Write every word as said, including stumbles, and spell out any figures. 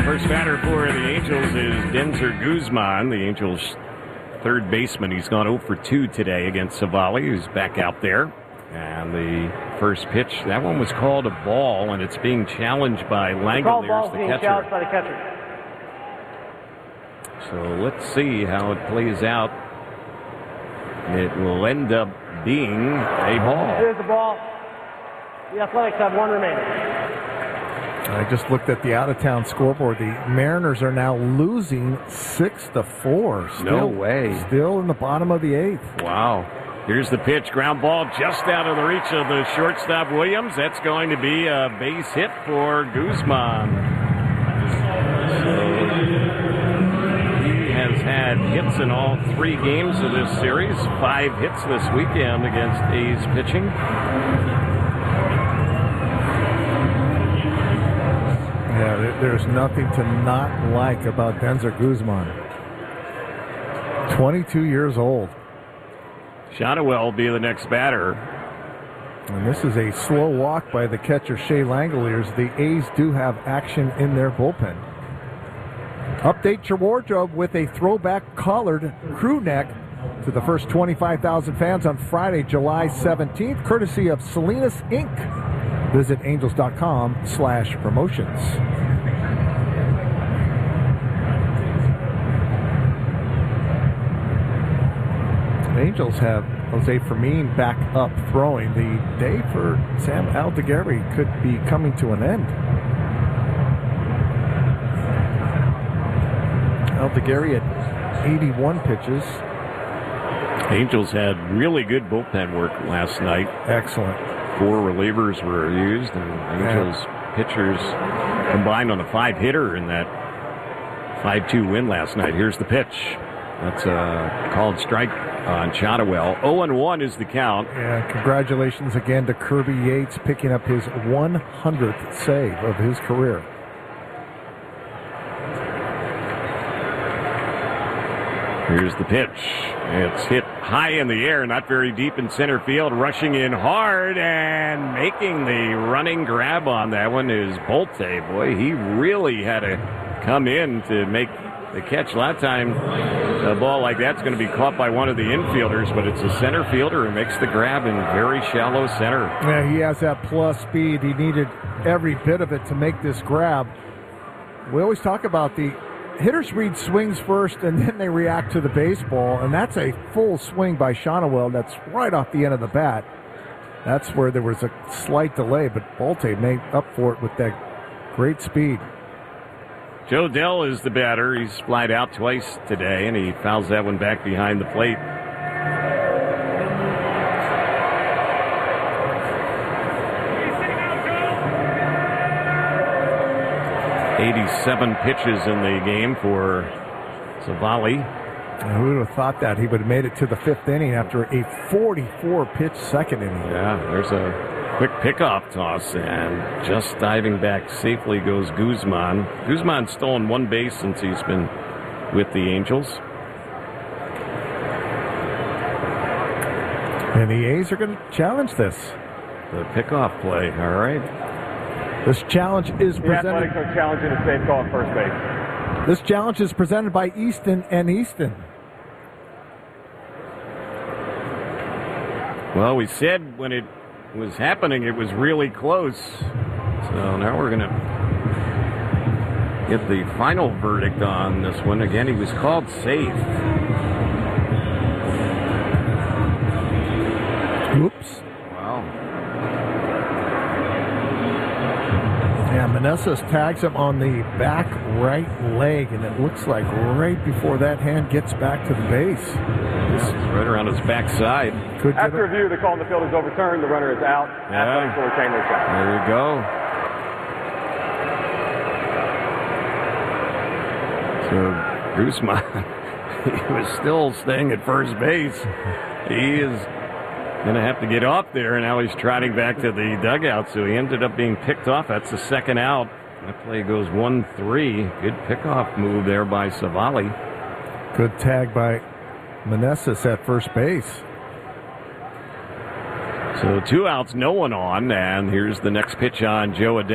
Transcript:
First batter for the Angels is Denzer Guzman, the Angels' third baseman. He's gone oh for two today against Savali, who's back out there. And the first pitch, that one was called a ball, and it's being challenged by Langoliers, the catcher. Challenged by the catcher. So let's see how it plays out. It will end up being a ball. Here's the ball. The Athletics have one remaining. I just looked at the out-of-town scoreboard. The Mariners are now losing six to four. Still, no way. Still in the bottom of the eighth. Wow. Here's the pitch. Ground ball just out of the reach of the shortstop, Williams. That's going to be a base hit for Guzman. So he has had hits in all three games of this series. Five hits this weekend against A's pitching. Yeah, there's nothing to not like about Denzer Guzman. twenty-two years old. Shotwell will be the next batter. And this is a slow walk by the catcher, Shea Langoliers. The A's do have action in their bullpen. Update your wardrobe with a throwback collared crew neck to the first twenty-five thousand fans on Friday, July seventeenth, courtesy of Salinas Incorporated. Visit angels.com slash promotions. Angels have Jose Fermin back up throwing. The day for Sam Aldeguerri could be coming to an end. Aldeguerri at eighty-one pitches. Angels had really good bullpen work last night. Excellent. Four relievers were used, and Angels yeah. pitchers combined on a five-hitter in that five two win last night. Here's the pitch. That's a called strike on Shotwell. oh and one is the count. Yeah, congratulations again to Kirby Yates picking up his one hundredth save of his career. Here's the pitch. It's hit high in the air, not very deep in center field. Rushing in hard and making the running grab on that one is Bolte. Boy, he really had to come in to make the catch. A lot of time, a ball like that's going to be caught by one of the infielders, but it's a center fielder who makes the grab in very shallow center. Yeah, he has that plus speed. He needed every bit of it to make this grab. We always talk about the hitters read swings first, and then they react to the baseball, and that's a full swing by Shotwell. That's right off the end of the bat. That's where there was a slight delay, but Bolte made up for it with that great speed. Joe Dell is the batter. He's flied out twice today, and he fouls that one back behind the plate. eighty-seven pitches in the game for Savali. Who would have thought that? He would have made it to the fifth inning after a forty-four pitch second inning. Yeah, there's a quick pickoff toss, and just diving back safely goes Guzman. Guzman's stolen one base since he's been with the Angels. And the A's are going to challenge this. The pickoff play, all right. This challenge is The presented. Athletics are challenging a safe call at first base. This challenge is presented by Easton and Easton. Well, we said when it was happening, it was really close. So now we're going to get the final verdict on this one. Again, he was called safe. Oops. Wow. Yeah, Meneses tags him on the back right leg, and it looks like right before that hand gets back to the base. Yeah, it's right around his backside. Could get After a- review, the call in the field is overturned. The runner is out. Yeah. Athletics will retain their shot. There you go. So Guzman, he was still staying at first base. He is going to have to get off there, and now he's trotting back to the dugout, so he ended up being picked off. That's the second out. That play goes one three. Good pickoff move there by Savali. Good tag by Meneses at first base. So two outs, no one on, and here's the next pitch on Joe Adele.